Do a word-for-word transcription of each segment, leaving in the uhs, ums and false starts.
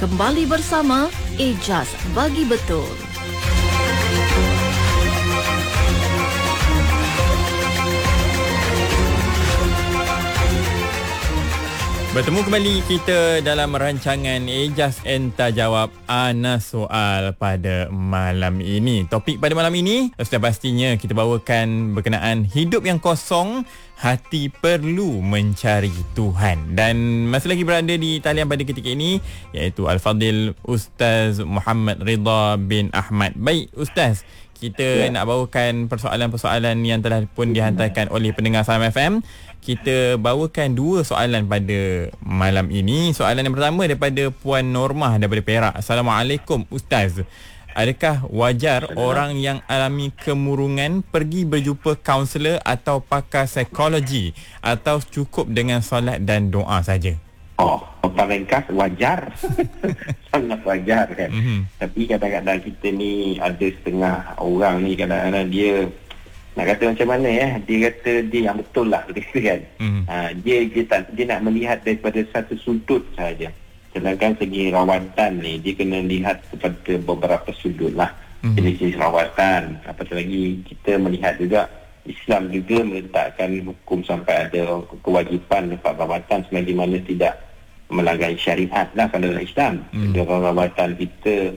Kembali bersama Ejaz Bagi Betul. Bertemu kembali kita dalam rancangan Ejaz Entah Jawab Ana Soal pada malam ini. Topik pada malam ini sudah pastinya kita bawakan berkenaan hidup yang kosong, hati perlu mencari Tuhan. Dan masih lagi berada di talian pada ketika ini iaitu Al-Fadil Ustaz Muhammad Ridha bin Ahmad. Baik Ustaz, kita ya. nak bawakan persoalan-persoalan yang telah pun dihantarkan oleh pendengar Salam F M. Kita bawakan dua soalan pada malam ini. Soalan yang pertama daripada Puan Normah daripada Perak. Assalamualaikum Ustaz. Adakah wajar orang yang alami kemurungan pergi berjumpa kaunselor atau pakar psikologi, atau cukup dengan solat dan doa saja? Oh, ringkas wajar. Sangat wajar kan. Mm-hmm. Tapi kadang-kadang kita ni ada setengah orang ni kadang-kadang dia nak kata macam mana ya, dia kata dia yang betul lah gitu kan. Mm. Ha, dia dia tak dia nak melihat daripada satu sudut saja. Sedangkan segi rawatan ni dia kena lihat kepada beberapa sudut lah. Mm. Jenis-jenis rawatan. Apatah lagi kita melihat juga Islam juga meletakkan hukum sampai ada kewajipan dapat rawatan selagi mana tidak melanggar syariat lah kalau dalam Islam. Mm. Rawatan kita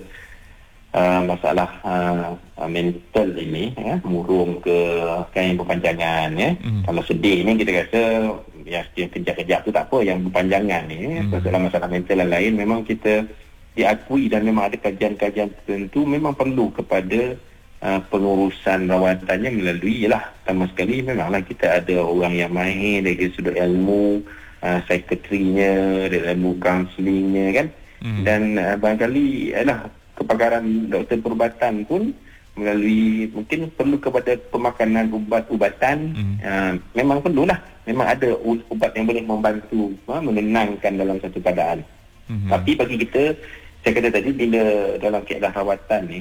Uh, masalah uh, uh, mental ini ya, murung ke kan yang berpanjangan ya. Mm. Kalau sedih ni kita kata ya kejap-kejap tu tak apa, yang berpanjangan ni mm. masalah-masalah mental yang lain memang kita diakui dan memang ada kajian-kajian tertentu memang perlu kepada uh, pengurusan rawatannya melalui lah. Pertama sekali memanglah kita ada orang yang mahir dari sudut ilmu uh, psikiatrinya, dari ilmu kaunselingnya kan. Mm. Dan uh, barangkali adalah kepakaran doktor perubatan pun melalui mungkin perlu kepada pemakanan ubat-ubatan. Mm. Uh, memang perlulah, memang ada ubat yang boleh membantu uh, menenangkan dalam satu keadaan. Mm-hmm. Tapi bagi kita, saya kata tadi bila dalam keadaan rawatan ni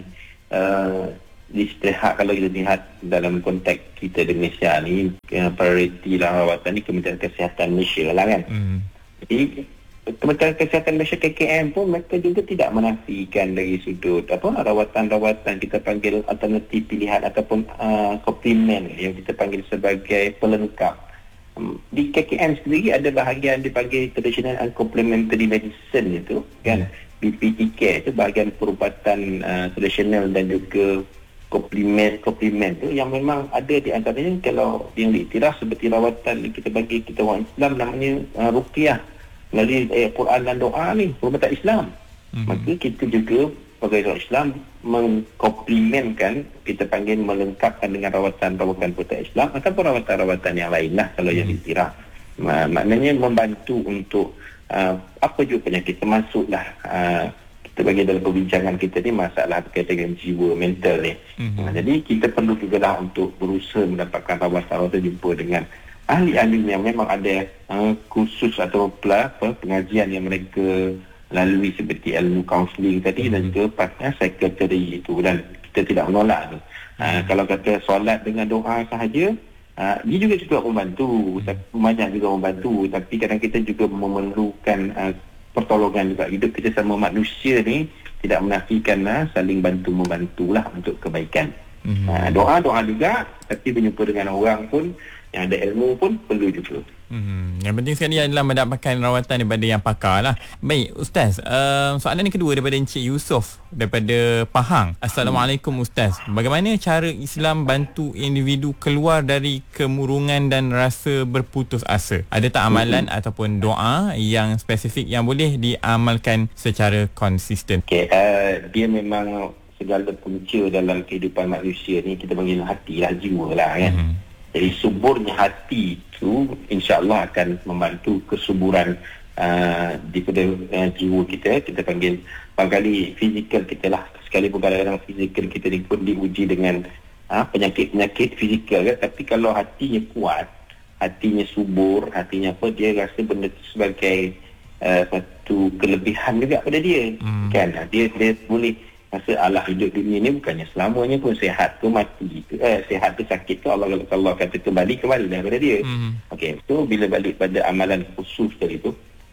uh, istirahat, kalau kita lihat dalam konteks kita di Malaysia ni uh, prioriti lah rawatan ni Kementerian Kesihatan Malaysia lah kan. Mm. Jadi Kementerian Kesihatan Malaysia K K M pun mereka juga tidak menafikan dari sudut apa rawatan-rawatan kita panggil alternatif pilihan ataupun uh, komplement yang kita panggil sebagai pelengkap. Um, di K K M sendiri ada bahagian dipanggil traditional and complementary medicine itu kan. B P T K itu bahagian perubatan uh, tradisional dan juga komplement komplement tu yang memang ada di antaranya kalau yang diiktiraf seperti rawatan kita bagi kita orang Islam namanya uh, ruqyah melalui ayat Quran dan doa ni, perubatan Islam. Mm-hmm. Maka kita juga sebagai orang Islam mengkomplimentkan, kita panggil melengkapkan dengan rawatan-rawatan perubatan Islam ataupun rawatan-rawatan yang lain lah kalau mm-hmm. yang diiktiraf. Ma- maknanya membantu untuk uh, apa juga penyakit termasuklah uh, kita bagi dalam perbincangan kita ni masalah berkaitan dengan jiwa mental ni. Mm-hmm. Nah, jadi kita perlu juga lah untuk berusaha mendapatkan rawatan-rawatan jumpa dengan ahli-ahli yang memang ada uh, khusus atau apa, pengajian yang mereka lalui seperti ilmu kaunseling tadi mm-hmm. dan juga partner sekretari itu, dan kita tidak menolak tu. Uh, mm-hmm. Kalau kata solat dengan doa sahaja, uh, dia juga juga membantu, mm-hmm. banyak juga membantu, tapi kadang kita juga memerlukan uh, pertolongan juga. Hidup kita sama manusia ni tidak menafikan uh, saling bantu-membantulah untuk kebaikan. Mm-hmm. Uh, doa-doa juga, tapi berjumpa dengan orang pun yang ada ilmu pun perlu juga. Hmm, yang penting sekali adalah mendapatkan rawatan daripada yang pakar lah. Baik Ustaz, uh, soalan yang kedua daripada Encik Yusof daripada Pahang. Assalamualaikum Ustaz, bagaimana cara Islam bantu individu keluar dari kemurungan dan rasa berputus asa? Ada tak amalan hmm. ataupun doa yang spesifik yang boleh diamalkan secara konsisten? Okay, uh, dia memang segala punca dalam kehidupan manusia ni kita panggil hati lah, jiwa lah kan. Hmm. Jadi suburnya hati itu insya-Allah akan membantu kesuburan uh, di pada uh, jiwa kita. Kita panggil barangkali fizikal kita lah. Sekalipun kadang-kadang fizikal kita ni pun diuji dengan uh, penyakit-penyakit fizikal kan. Tapi kalau hatinya kuat, hatinya subur, hatinya apa, dia rasa benda itu sebagai uh, satu kelebihan juga pada dia. Hmm. Kan? Dia dia boleh rasa alah hidup dunia ni bukannya selamanya pun, sihat ke mati ke, eh, sihat ke sakit ke, Allah Allah kata kembali kembali daripada dia. Mm-hmm. Okey, so bila balik pada amalan khusus tadi tu,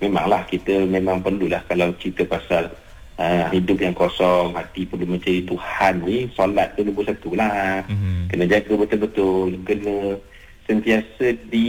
memanglah kita memang perlulah kalau cerita pasal uh, hidup yang kosong, hati perlu mencari Tuhan ni, solat tu nombor satu lah. Mm-hmm. Kena jaga betul-betul, kena sentiasa di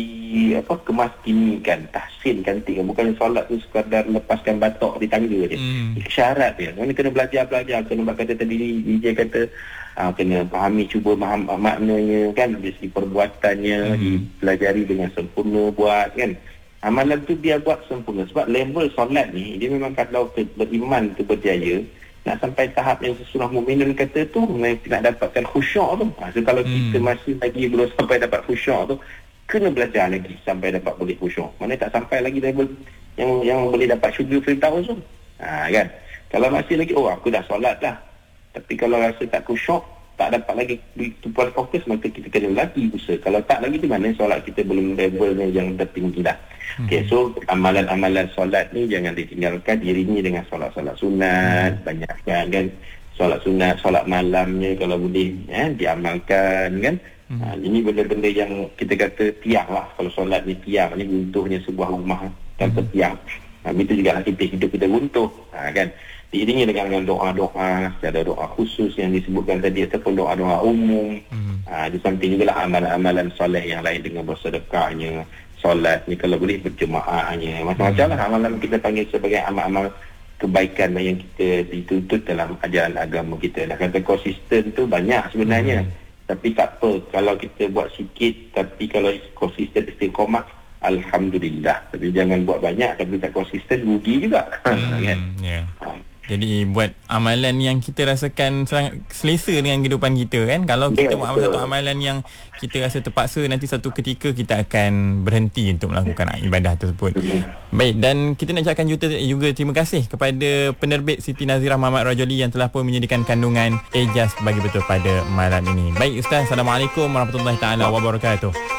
apa kemaskinikan, tahsinkan tinggal. Bukan solat tu sekadar lepaskan batok di tangga je. Mm. Syarat dia. Mana kena belajar-belajar, kena buat kata tadi D J kata uh, kena fahami, cuba faham maknanya kan, dari segi perbuatannya, mm. dipelajari dengan sempurna buat kan. Amalan tu dia buat sempurna. Sebab level solat ni, dia memang kalau beriman tu berjaya, nak sampai tahap yang surah Mukminun kata tu, nak dapatkan khusyuk tu. Ha, so kalau hmm. kita masih lagi belum sampai dapat khusyuk tu, kena belajar lagi sampai dapat boleh khusyuk. Mana tak sampai lagi level yang yang boleh dapat syurga Firdaus tu. Ha, kan? Kalau masih lagi, oh aku dah solat dah. Tapi kalau rasa tak khusyuk, tak dapat lagi tupuan fokus, maka kita kena lagi usaha. Kalau tak lagi, di mana solat kita belum levelnya yang tertinggi dah. Hmm. Okay, so amalan-amalan solat ni jangan ditinggalkan, diiringi dengan solat-solat sunat, hmm. banyakkan kan. Solat sunat, solat malamnya kalau boleh eh, diamalkan kan. Hmm. Ha, ini benda-benda yang kita kata tiang lah. Kalau solat ni tiang, ni runtuhnya sebuah rumah tanpa hmm. tiang. Ha, itu juga kita hidup kita runtuh, ha, kan. Diiringi dengan doa-doa, ada doa khusus yang disebutkan tadi ataupun doa-doa umum. Hmm. Ha, di samping juga lah amalan-amalan soleh yang lain dengan bersedekahnya, solat ni kalau boleh berjemaahnya, macam-macam lah amalan kita panggil sebagai amal-amal kebaikan yang kita dituntut dalam ajaran agama kita. Nak kata konsisten tu banyak sebenarnya. Hmm. Tapi tak apa kalau kita buat sikit, tapi kalau konsisten istiqamah, alhamdulillah. Tapi jangan buat banyak tapi tak konsisten, rugi juga. Hmm, kan? Yeah. Ha. Jadi buat amalan yang kita rasakan sangat selesa dengan kehidupan kita kan. Kalau kita yeah, buat betul. satu amalan yang kita rasa terpaksa, nanti satu ketika kita akan berhenti untuk melakukan ibadah tersebut. Mm-hmm. Baik, dan kita nak ucapkan juga, juga terima kasih kepada penerbit Siti Nazirah Muhammad Rajoli yang telah pun menyediakan kandungan Ejaz Bagi Betul pada malam ini. Baik Ustaz, Assalamualaikum warahmatullahi taala wabarakatuh.